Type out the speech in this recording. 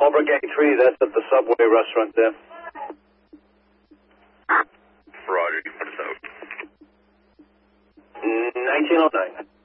Over Gate 3, that's at the Subway restaurant there. Roger, what is out? 1909.